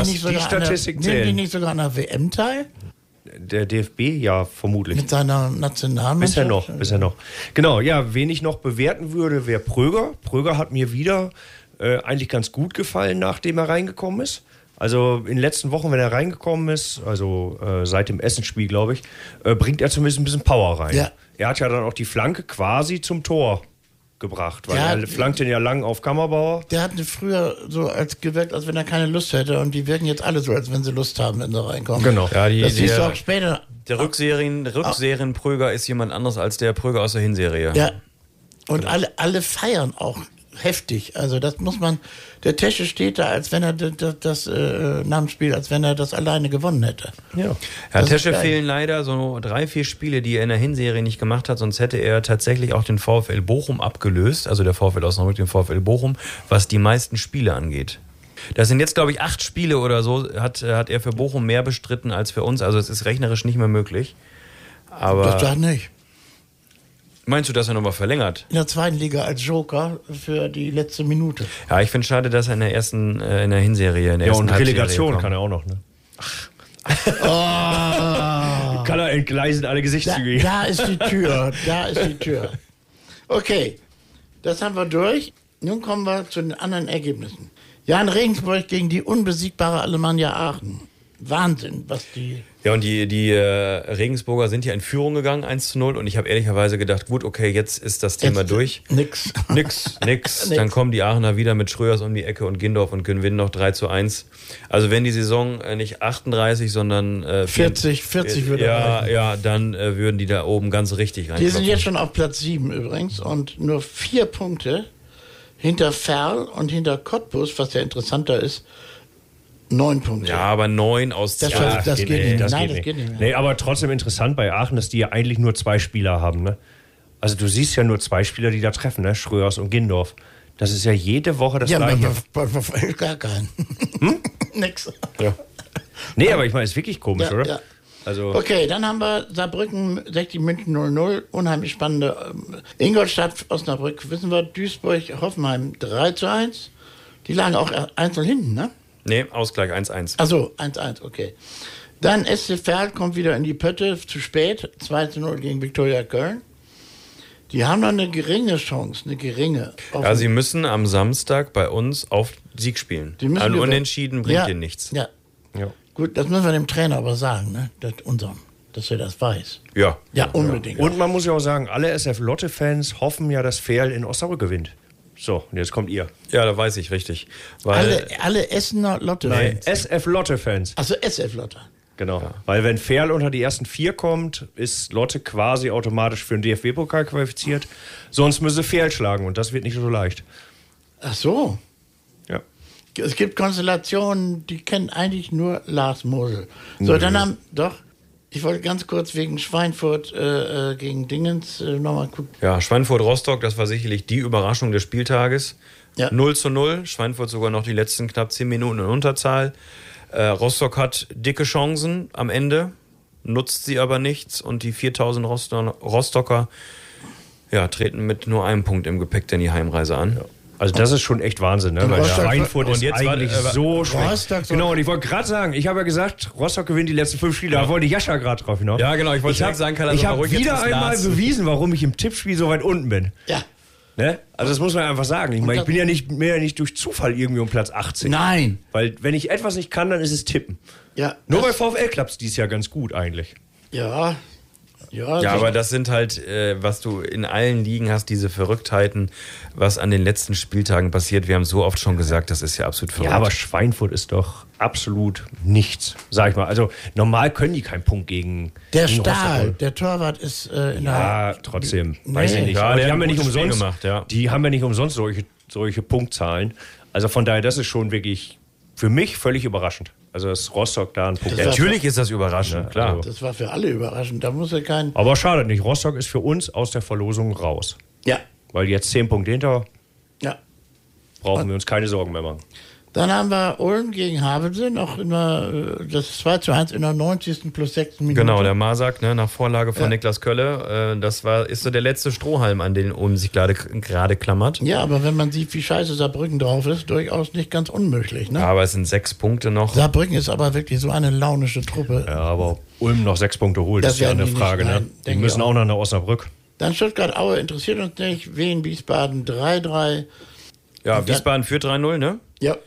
die nicht sogar an der WM teil? Der DFB, ja, vermutlich. Mit seiner Nationalmannschaft? Bisher noch. Genau, ja, wen ich noch bewerten würde, wäre Pröger. Pröger hat mir wieder eigentlich ganz gut gefallen, nachdem er reingekommen ist. Also in den letzten Wochen, wenn er reingekommen ist, also seit dem Essensspiel, glaube ich, bringt er zumindest ein bisschen Power rein. Ja. Er hat ja dann auch die Flanke quasi zum Tor gebracht, weil er flankt den ja lang auf Kammerbauer. Der hat früher so gewirkt, als wenn er keine Lust hätte. Und die wirken jetzt alle so, als wenn sie Lust haben, wenn sie reinkommen. Genau. Ja, das siehst du auch später. Der Rückserienpröger ist jemand anderes als der Pröger aus der Hinserie. Ja. Und alle feiern auch heftig. Also das muss man, der Tesche steht da, als wenn er das nach dem Spiel, als wenn er das alleine gewonnen hätte. Ja. Herr Tesche fehlen leider so 3-4 Spiele, die er in der Hinserie nicht gemacht hat, sonst hätte er tatsächlich auch den VfL Bochum abgelöst, also der VfL Osnabrück, den VfL Bochum, was die meisten Spiele angeht. Das sind jetzt, glaube ich, 8 Spiele oder so, hat er für Bochum mehr bestritten als für uns, also es ist rechnerisch nicht mehr möglich. Aber Das sagt nicht. Meinst du, dass er nochmal verlängert? In der zweiten Liga als Joker für die letzte Minute. Ja, ich finde es schade, dass er in der ersten, in der Hinserie, in der ersten und Halbserie Relegation kommt. kann er auch noch, ne? Kann er entgleisen, alle Gesichtszüge. Da ist die Tür, da ist die Tür. Okay, das haben wir durch. Nun kommen wir zu den anderen Ergebnissen. Jan Regensburg gegen die unbesiegbare Alemannia Aachen. Wahnsinn, was die... Ja, und die Regensburger sind ja in Führung gegangen, 1:0. Und ich habe ehrlicherweise gedacht, gut, okay, jetzt ist das Thema durch. Nix. Nix. Dann kommen die Aachener wieder mit Schröers um die Ecke und Gindorf und gewinnen noch 3:1. Also wenn die Saison nicht 38, sondern 40 würde reichen. Ja, dann würden die da oben ganz richtig rein. Die sind jetzt schon auf Platz 7 übrigens und nur 4 Punkte hinter Ferl und hinter Cottbus, was ja interessanter ist, 9 Punkte. Ja, aber 9 aus 2. Das geht nicht. Das Nein, geht das geht nicht mehr. Nee, aber trotzdem interessant bei Aachen, dass die ja eigentlich nur 2 Spieler haben, ne? Also du siehst ja nur 2 Spieler, die da treffen, ne? Schröers und Gindorf. Das ist ja jede Woche das Gleiche. Gar keinen. Nix. Ja. Nee, aber ich meine, ist wirklich komisch, Ja, oder? ja. Also Okay, dann haben wir Saarbrücken 60 München 0-0. Unheimlich spannende Ingolstadt, Osnabrück, wissen wir, Duisburg, Hoffenheim 3:1. Die lagen auch 1-0 hinten, ne? Nee, Ausgleich 1:1. Achso, 1:1, okay. Dann SC Verl kommt wieder in die Pötte, zu spät, 2:0 gegen Viktoria Köln. Die haben noch eine geringe Chance, eine geringe. Ja, sie müssen am Samstag bei uns auf Sieg spielen. Ein Unentschieden bringt ihnen nichts. Ja, ja. gut, das müssen wir dem Trainer aber sagen, ne? Dass er das weiß. Ja. Ja, unbedingt. Und man muss ja auch sagen, alle SF Lotte-Fans hoffen ja, dass Verl in Osnabrück gewinnt. So, und jetzt kommt ihr. Ja, da weiß ich, richtig. Weil Alle Essener Lotte. Nein, SF Lotte-Fans. Also SF Lotte. Genau. Ja. Weil wenn Verl unter die ersten 4 kommt, ist Lotte quasi automatisch für den DFB-Pokal qualifiziert. Sonst müsse Verl schlagen und das wird nicht so leicht. Ach so. Ja. Es gibt Konstellationen, die kennen eigentlich nur Lars Mosel. So, dann haben, ich wollte ganz kurz wegen Schweinfurt gegen Dingens nochmal gucken. Ja, Schweinfurt-Rostock, das war sicherlich die Überraschung des Spieltages. Ja. 0:0, Schweinfurt sogar noch die letzten knapp 10 Minuten in Unterzahl. Rostock hat dicke Chancen am Ende, nutzt sie aber nichts und die 4000 Rostocker treten mit nur einem Punkt im Gepäck denn die Heimreise an. Ja. Also das ist schon echt Wahnsinn, ne? Weil Schweinfurt ist jetzt eigentlich so schlecht. Genau, und ich wollte gerade sagen, ich habe ja gesagt, Rostock gewinnt die letzten 5 Spiele, da wollte Jascha gerade drauf hinaus. Ja, genau, ich wollte sagen, ich habe wieder einmal bewiesen, warum ich im Tippspiel so weit unten bin. Ja. Ne? Also das muss man einfach sagen. Ich meine, ich bin ja nicht durch Zufall irgendwie um Platz 18. Nein. Weil wenn ich etwas nicht kann, dann ist es Tippen. Ja. Nur bei VfL klappt es dieses Jahr ganz gut eigentlich. Ja. Ja, aber das sind halt, was du in allen Ligen hast, diese Verrücktheiten, was an den letzten Spieltagen passiert. Wir haben so oft schon gesagt, das ist ja absolut verrückt. Ja, aber Schweinfurt ist doch absolut nichts, sag ich mal. Also normal können die keinen Punkt gegen Stahl, der Torwart ist trotzdem, weiß ich nicht. Ja, aber die haben ja nicht umsonst gemacht, ja. Die haben ja nicht umsonst solche Punktzahlen. Also von daher, das ist schon wirklich für mich völlig überraschend. Also dass Rostock da einen Punkt. Natürlich ist das überraschend, klar. Das war für alle überraschend. Da muss ja kein. Aber schade nicht. Rostock ist für uns aus der Verlosung raus. Ja. Weil jetzt 10 Punkte hinter, Ja. brauchen wir uns keine Sorgen mehr machen. Dann haben wir Ulm gegen Havelse, noch immer das 2:1 in der 90. plus 6. Minute. Genau, der Masak, ne, nach Vorlage von Niklas Kölle. Das ist so der letzte Strohhalm, an den Ulm sich gerade klammert. Ja, aber wenn man sieht, wie scheiße Saarbrücken drauf ist, durchaus nicht ganz unmöglich. Ne? Ja, aber es sind 6 Punkte noch. Saarbrücken ist aber wirklich so eine launische Truppe. Ja, aber ob Ulm noch 6 Punkte holt, Das ist ja werden eine die Frage. nicht, Ne? nein, Die denke müssen ich auch noch nach Osnabrück. Dann Stuttgart-Aue interessiert uns nicht. Wien-Wiesbaden 3:3. Ja, Wiesbaden führt 3-0, ne? Ja.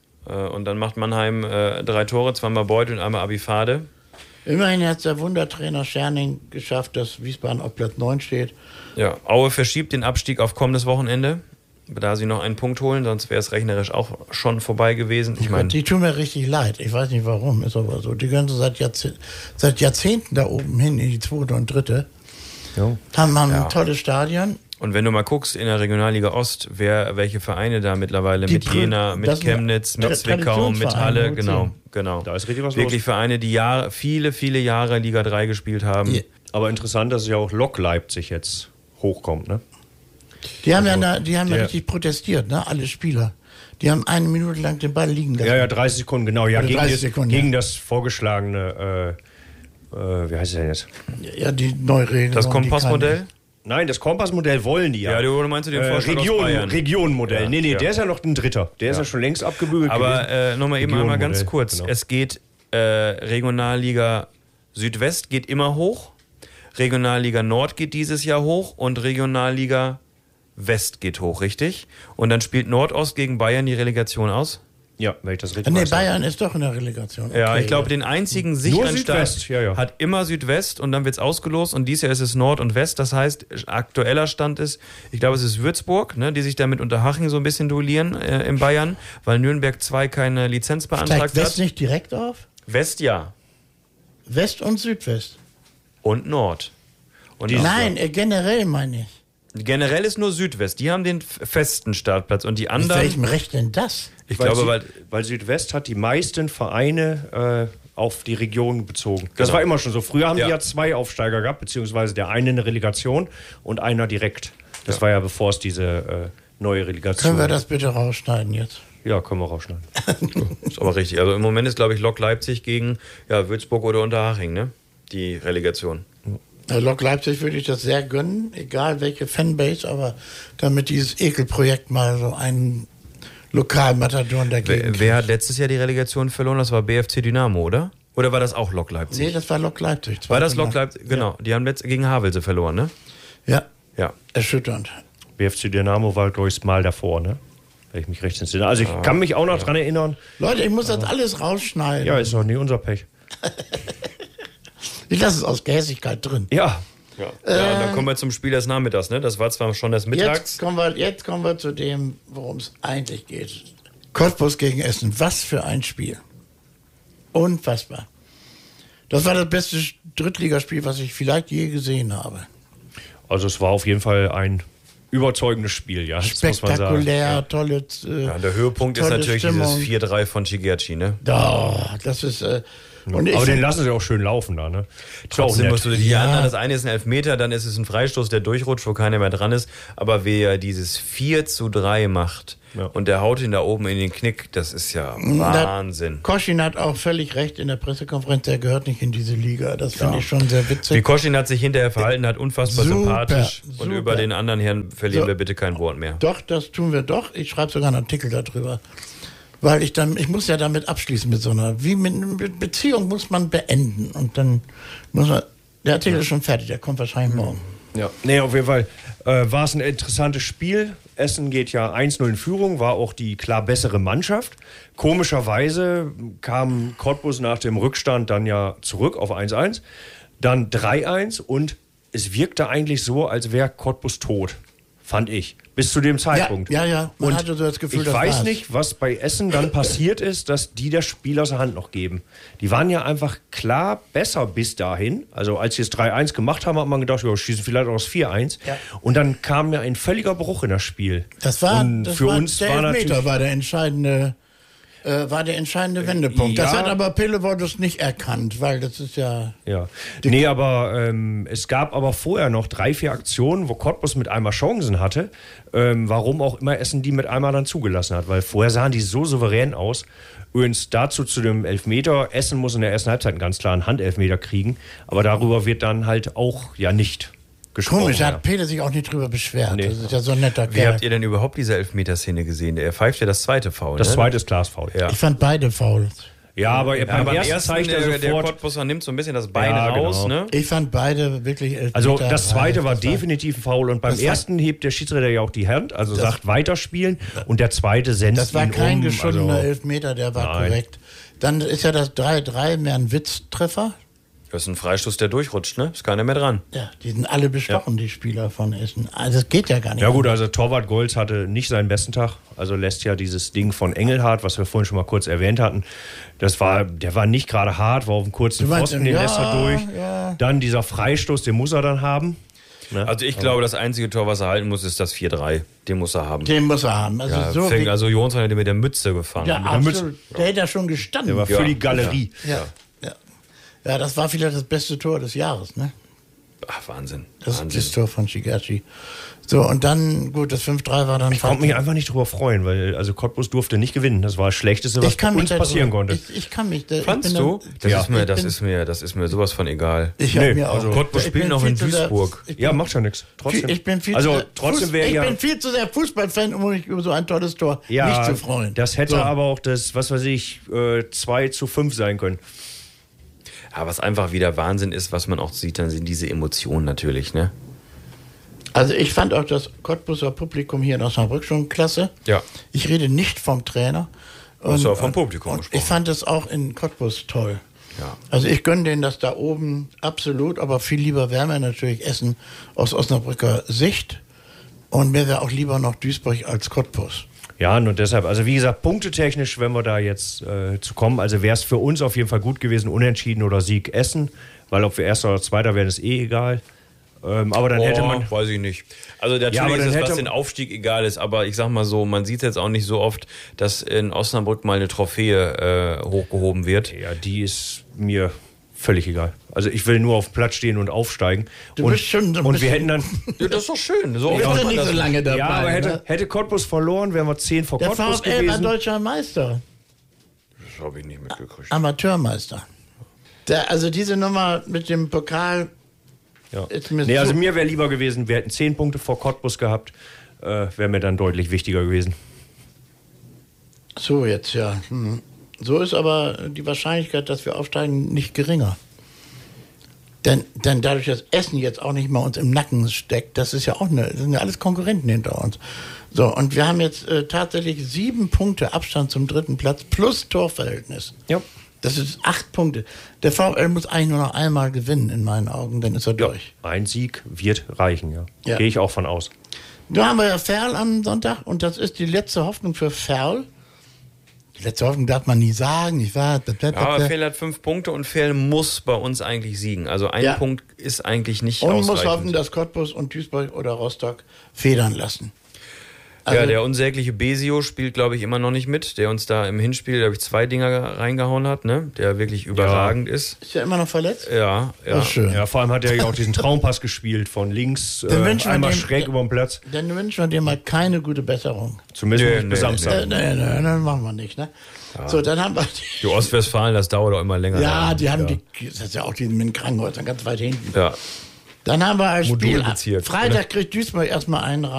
Und dann macht Mannheim 3 Tore, zweimal Beuth und einmal Abifade. Immerhin hat der Wundertrainer Scherning geschafft, dass Wiesbaden auf Platz 9 steht. Ja, Aue verschiebt den Abstieg auf kommendes Wochenende, da sie noch einen Punkt holen, sonst wäre es rechnerisch auch schon vorbei gewesen. Ich meine, die tun mir richtig leid. Ich weiß nicht warum, ist aber so. Die gehören so seit Jahrzehnten da oben hin in die 2. und 3. Ja. Haben ein tolles Stadion. und wenn du mal guckst in der Regionalliga Ost, welche Vereine da mittlerweile mit Jena, mit Chemnitz, mit Zwickau, mit Halle, genau. Da ist richtig was wirklich los. Vereine, die viele Jahre Liga 3 gespielt haben. Ja. Aber interessant, dass ja auch Lok Leipzig jetzt hochkommt, ne? Die haben ja richtig protestiert, ne? Alle Spieler. Die haben 1 Minute lang den Ball liegen lassen. Ja, 30 Sekunden, genau. Ja, Oder 30 Sekunden, gegen das vorgeschlagene, wie heißt es denn jetzt? Ja, die Neuregelung. Das Kompassmodell? Nein, das Kompassmodell wollen die ja. Ja, du meinst den Vorschlag aus Bayern? Regionenmodell. Ja, Nee, ja. der ist ja noch ein Dritter. Der ist ja schon längst abgebügelt Aber nochmal eben einmal ganz Regionenmodell, kurz. genau. Es geht Regionalliga Südwest geht immer hoch, Regionalliga Nord geht dieses Jahr hoch und Regionalliga West geht hoch, richtig? Und dann spielt Nordost gegen Bayern die Relegation aus? Ja, wenn ich das richtig Nee, weiß. Bayern ist doch in der Relegation. Ja, Okay, ich glaube, den einzigen sicheren Südwest, Start ja. hat immer Südwest und dann wird es ausgelost und dieses Jahr ist es Nord und West. Das heißt, aktueller Stand ist, ich glaube, es ist Würzburg, ne, die sich damit Unterhaching so ein bisschen duellieren in Bayern, weil Nürnberg 2 keine Lizenz beantragt Steigt West hat. nicht direkt auf? West ja West und Südwest? und Nord. Und Nein, generell meine ich. generell ist nur Südwest. Die haben den festen Startplatz und die Mit anderen, welchem Recht denn das? ich glaube, weil Südwest hat die meisten Vereine auf die Region bezogen. Das Genau. war immer schon so. Früher haben Ja. die ja 2 Aufsteiger gehabt, beziehungsweise der eine in der Relegation und einer direkt. Das war ja bevor es diese neue Relegation Können wir das bitte rausschneiden jetzt? Ja, können wir rausschneiden. ist aber richtig. Also im Moment ist, glaube ich, Lok Leipzig gegen Würzburg oder Unterhaching, ne? Die Relegation. Lok Leipzig würde ich das sehr gönnen, egal welche Fanbase, aber damit dieses Ekelprojekt mal so einen Lokalmatador dagegen. Wer hat letztes Jahr die Relegation verloren? Das war BFC Dynamo, oder? Oder war das auch Lok Leipzig? Nee, das war Lok Leipzig. War das Lok Leipzig? Leipzig? Genau. Die haben gegen Havelse verloren, ne? Ja, Ja. erschütternd. BFC Dynamo war, glaube ich, das Mal davor, ne? Wenn ich mich recht entsinne. Also ich kann mich auch noch dran erinnern. Leute, ich muss das alles rausschneiden. Ja, ist doch nie unser Pech. Ich lasse es aus Gehässigkeit drin. Ja. Ja, und dann kommen wir zum Spiel des Nachmittags, ne? Das war zwar schon das Mittags. Jetzt kommen wir zu dem, worum es eigentlich geht. Cottbus gegen Essen. Was für ein Spiel. Unfassbar. Das war das beste Drittligaspiel, was ich vielleicht je gesehen habe. Also es war auf jeden Fall ein überzeugendes Spiel, ja. Das muss man sagen. Spektakulär, tolle. Ja, der Höhepunkt ist tolle natürlich Stimmung. dieses 4-3 von Cigerci, ne? Das ist. Und Aber den lassen sie auch schön laufen da, ne? Trotzdem musst du die anderen, das Ja. eine ist ein Elfmeter, dann ist es ein Freistoß, der durchrutscht, wo keiner mehr dran ist. Aber wer dieses 4-3 macht und der haut ihn da oben in den Knick, das ist ja Wahnsinn. Koschin hat auch völlig recht in der Pressekonferenz, der gehört nicht in diese Liga. Das finde ich schon sehr Wie witzig. Koschin hat sich hinterher verhalten, hat unfassbar Super, sympathisch. Und super. über den anderen Herrn verlieren So. wir bitte kein Wort mehr. Doch, das tun wir doch. Ich schreibe sogar einen Artikel darüber. Weil ich muss ja damit abschließen mit so einer, mit Beziehung muss man beenden. Und dann muss man, der Artikel ist schon fertig, der kommt wahrscheinlich morgen. Ja, nee, auf jeden Fall war es ein interessantes Spiel. Essen geht ja 1-0 in Führung, war auch die klar bessere Mannschaft. Komischerweise kam Cottbus nach dem Rückstand dann ja zurück auf 1-1, dann 3-1 und es wirkte eigentlich so, als wäre Cottbus tot, fand ich, bis zu dem Zeitpunkt. Ja. Man Und hatte so das Gefühl, ich das weiß war's. nicht, was bei Essen dann passiert ist, dass die das Spiel aus der Hand noch geben. Die waren ja einfach klar besser bis dahin. Also als sie es 3-1 gemacht haben, hat man gedacht, wir schießen vielleicht auch das 4-1. Ja. Und dann kam ja ein völliger Bruch in das Spiel. Das war, Und das für war uns der war Elfmeter natürlich war der entscheidende Wendepunkt. Das ja. hat aber Pillewoldus nicht erkannt, weil das ist ja... Ja. Nee, aber es gab aber vorher noch 3-4 Aktionen, wo Cottbus mit einmal Chancen hatte. Warum auch immer Essen die mit einmal dann zugelassen hat. Weil vorher sahen die so souverän aus. Übrigens dazu zu dem Elfmeter. Essen muss in der ersten Halbzeit einen ganz klaren Handelfmeter kriegen. Aber darüber wird dann halt auch ja nicht gesprochen. Komisch, da ja. hat Peter sich auch nicht drüber beschwert. Nee. Das ist ja so ein netter Wie Kerl. habt ihr denn überhaupt diese Elfmeterszene gesehen? Er pfeift ja das zweite Foul, Das ne? zweite ist Glasfoul. Ja. Ich fand beide faul. Ja, aber beim ersten zeigt er der sofort. Cottbusser nimmt so ein bisschen das Bein Ja, raus, genau. ne? Ich fand beide wirklich Also Elfmeter das zweite reif. war Das definitiv ein Foul und beim das war- ersten hebt der Schiedsrichter ja auch die Hand, also sagt weiterspielen und der zweite senzt Das war ihn kein um. geschundener Also, Elfmeter, der war Nein. korrekt. Dann ist ja das 3-3 mehr ein Witztreffer. Das ist ein Freistoß, der durchrutscht, ne? Ist keiner mehr dran. Ja, die sind alle bestochen, die Spieler von Essen. Also das geht ja gar nicht. ja gut, also Torwart Golz hatte nicht seinen besten Tag, also lässt ja dieses Ding von Engelhardt, was wir vorhin schon mal kurz erwähnt hatten, der war nicht gerade hart, war auf dem kurzen Du meinst, Pfosten, den ja, lässt er durch. ja. Dann dieser Freistoß, den muss er dann haben. Ne? Also ich glaube, das einzige Tor, was er halten muss, ist das 4-3. Den muss er haben. Den muss er haben. Also Ja, so wie, also Jonsson hat mit der Mütze gefangen. ja, Mit der absolut. Der hätte ja schon gestanden. Der war für die Galerie. Ja, das war vielleicht das beste Tor des Jahres, ne? Ach, Wahnsinn. Das Wahnsinn. Tor von Shigashi. So, und dann, gut, das 5-3 war dann... Ich konnte mich einfach nicht drüber freuen, weil also Cottbus durfte nicht gewinnen. Das war das Schlechteste, was uns passieren konnte. Ich kann mich... Fandst du? Das Ja. ist mir sowas von egal. Ich hab Nee, mir auch... also Cottbus ich spielt bin noch viel in zu sehr- Duisburg. ich Ja, bin- macht schon nichts. Trotzdem. Ich bin viel also zu sehr trotzdem wäre ich ja. bin viel zu sehr Fußballfan, um mich über so ein tolles Tor Ja, nicht zu freuen. das hätte So. aber auch das, was weiß ich, 2-5 sein können. Aber was einfach wieder Wahnsinn ist, was man auch sieht, dann sind diese Emotionen natürlich, ne? Also ich fand auch das Cottbuser Publikum hier in Osnabrück schon klasse. Ja. Ich rede nicht vom Trainer. hast ja auch vom Publikum und gesprochen. ich fand es auch in Cottbus toll. Ja. Also ich gönne denen das da oben absolut, aber viel lieber wäre mir natürlich Essen aus Osnabrücker Sicht. Und mir wäre auch lieber noch Duisburg als Cottbus. Ja, nur deshalb, also wie gesagt, punktetechnisch, wenn wir da jetzt zu kommen, also wäre es für uns auf jeden Fall gut gewesen, Unentschieden oder Sieg Essen, weil ob wir Erster oder Zweiter wären, ist egal. Aber dann hätte man... Weiß ich nicht. Also Ja, aber natürlich dann ist es, hätte- was den Aufstieg egal ist, aber ich sag mal so, man sieht jetzt auch nicht so oft, dass in Osnabrück mal eine Trophäe hochgehoben wird. Ja, die ist mir völlig egal. Also ich will nur auf dem Platz stehen und aufsteigen. Du bist schon so ein und wir bisschen- hätten dann... Ja, das ist doch schön. So Ich macht bin man nicht das. so lange dabei. Ja, aber ne? hätte Cottbus verloren, wären wir 10 vor Der Cottbus VfL war gewesen. deutscher Meister, Das habe ich nicht mitgekriegt. Amateurmeister. Also diese Nummer mit dem Pokal Ja. ist mir Nee, so- also mir wäre lieber gewesen, wir hätten 10 Punkte vor Cottbus gehabt, wäre mir dann deutlich wichtiger gewesen. So jetzt, ja. So ist aber die Wahrscheinlichkeit, dass wir aufsteigen, nicht geringer. Denn dadurch, dass Essen jetzt auch nicht mal uns im Nacken steckt, das ist ja auch das sind ja alles Konkurrenten hinter uns. So, und wir haben jetzt tatsächlich 7 Punkte Abstand zum 3. Platz plus Torverhältnis. Ja. Das ist 8 Punkte. Der VfL muss eigentlich nur noch einmal gewinnen, in meinen Augen, dann ist er durch. Ein Sieg wird reichen, ja. Ja. Gehe ich auch von aus. Da haben wir ja Ferl am Sonntag und das ist die letzte Hoffnung für Ferl. Die letzte Hoffnung darf man nie sagen, nicht wahr? Ja, aber Fehl hat 5 Punkte und Fehl muss bei uns eigentlich siegen. Also ein Ja. Punkt ist eigentlich nicht Und ausreichend. muss hoffen, dass Cottbus und Duisburg oder Rostock federn lassen. Also, Ja, der unsägliche Besio spielt, glaube ich, immer noch nicht mit, der uns da im Hinspiel, glaube ich, 2 Dinger reingehauen hat, ne? Der wirklich überragend ist. ist ja immer noch verletzt? Ja, ja. Ach, schön. Ja, vor allem hat er ja auch diesen Traumpass gespielt von links, Dann wünschen wir einmal dem- schräg über den Platz. Dann wünschen wir dir mal keine gute Besserung. Zumindest Nee, nicht bis nee, Samstag. Nee, dann machen wir nicht, ne? So, dann haben wir Die Ostwestfalen, das dauert auch immer länger. ja, die haben das ist ja auch die mit den Krankenhäusern ganz weit hinten. Ja. Dann haben wir als Spiel, Modulbezirk, Freitag kriegt Duisburg erstmal einen